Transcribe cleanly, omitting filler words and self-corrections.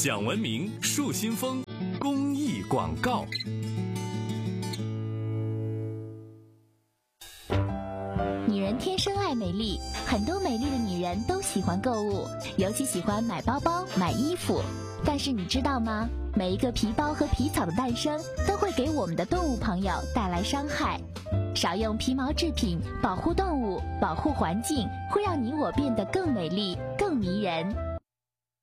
享文明树新风公益广告。 女人天生爱美丽，很多美丽的女人都喜欢购物，尤其喜欢买包包、买衣服。但是你知道吗？每一个皮包和皮草的诞生，都会给我们的动物朋友带来伤害。少用皮毛制品，保护动物，保护环境，会让你我变得更美丽、更迷人。